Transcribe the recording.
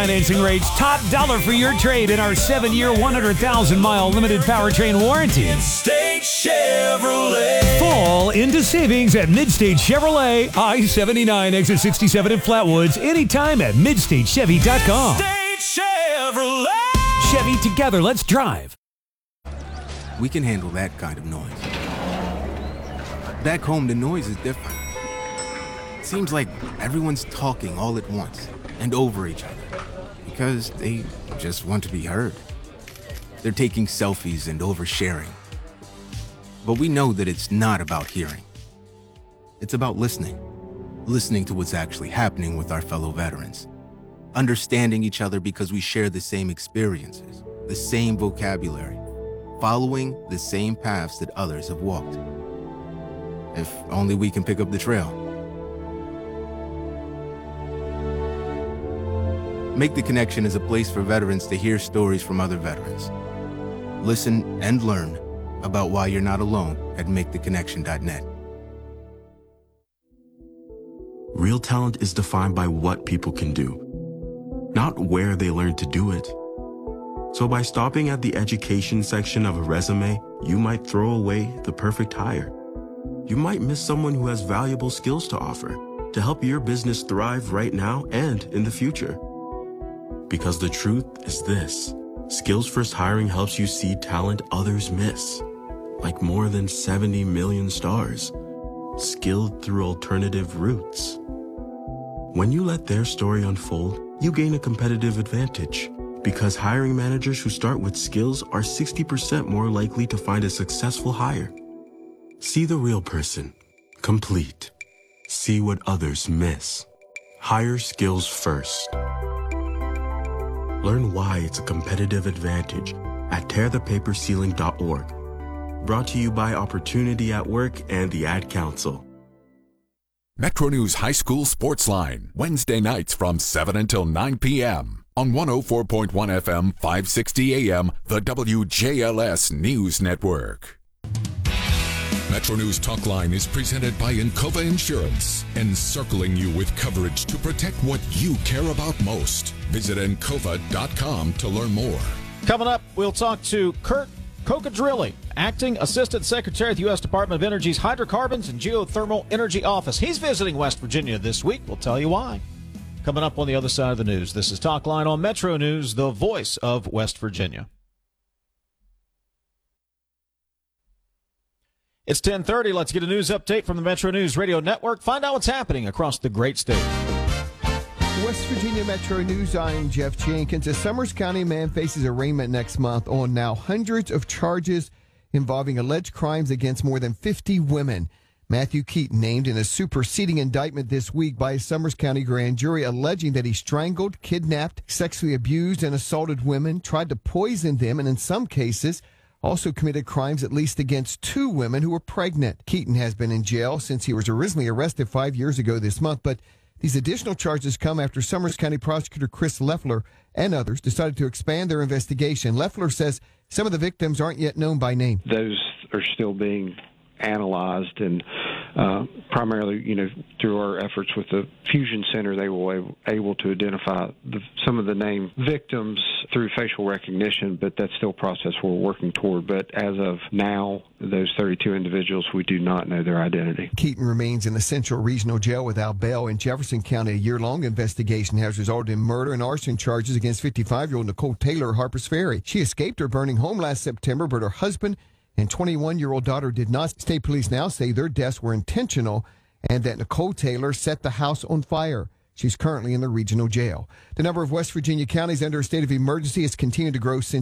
financing rates, top dollar for your trade in our 7-year, 100,000-mile limited powertrain warranty. Midstate Chevrolet. Fall into savings at Midstate Chevrolet, I-79, exit 67 in Flatwoods, anytime at MidstateChevy.com. Midstate Chevrolet. Chevy, together, let's drive. We can handle that kind of noise. Back home, the noise is different. It seems like everyone's talking all at once and over each other because they just want to be heard. They're taking selfies and oversharing. But we know that it's not about hearing. It's about listening. Listening to what's actually happening with our fellow veterans. Understanding each other because we share the same experiences, the same vocabulary, following the same paths that others have walked. If only we can pick up the trail. Make the Connection is a place for veterans to hear stories from other veterans. Listen and learn about why you're not alone at maketheconnection.net. Real talent is defined by what people can do, not where they learn to do it. So by stopping at the education section of a resume, you might throw away the perfect hire. You might miss someone who has valuable skills to offer to help your business thrive right now and in the future. Because the truth is this: Skills First Hiring helps you see talent others miss, like more than 70 million stars, skilled through alternative routes. When you let their story unfold, you gain a competitive advantage, because hiring managers who start with skills are 60% more likely to find a successful hire. See the real person, complete. See what others miss. Hire skills first. Learn why it's a competitive advantage at tearthepaperceiling.org. Brought to you by Opportunity at Work and the Ad Council. Metro News High School Sports Line, Wednesday nights from 7 until 9 p.m. on 104.1 FM, 560 AM, the WJLS News Network. Metro News Talk Line is presented by Encova Insurance, encircling you with coverage to protect what you care about most. Visit Encova.com to learn more. Coming up, we'll talk to Kurt Cocodrilli, Acting Assistant Secretary at the U.S. Department of Energy's Hydrocarbons and Geothermal Energy Office. He's visiting West Virginia this week. We'll tell you why. Coming up on the other side of the news, this is Talk Line on Metro News, the voice of West Virginia. It's 10:30. Let's get a news update from the Metro News Radio Network. Find out what's happening across the great state. West Virginia Metro News, I'm Jeff Jenkins. A Summers County man faces arraignment next month on now hundreds of charges involving alleged crimes against more than 50 women. Matthew Keaton named in a superseding indictment this week by a Summers County grand jury alleging that he strangled, kidnapped, sexually abused, and assaulted women, tried to poison them, and in some cases also committed crimes at least against 2 women who were pregnant. Keaton has been in jail since he was originally arrested 5 years ago this month, but these additional charges come after Summers County Prosecutor Chris Leffler and others decided to expand their investigation. Leffler says some of the victims aren't yet known by name. Those are still being analyzed, and primarily, through our efforts with the Fusion Center, they were able to identify some of the named victims through facial recognition, but that's still a process we're working toward. But as of now, those 32 individuals, we do not know their identity. Keaton remains in the Central Regional Jail without bail in Jefferson County. A year-long investigation has resulted in murder and arson charges against 55-year-old Nicole Taylor of Harpers Ferry. She escaped her burning home last September, but her husband and 21-year-old daughter did not. State police now say their deaths were intentional and that Nicole Taylor set the house on fire. She's currently in the regional jail. The number of West Virginia counties under a state of emergency has continued to grow since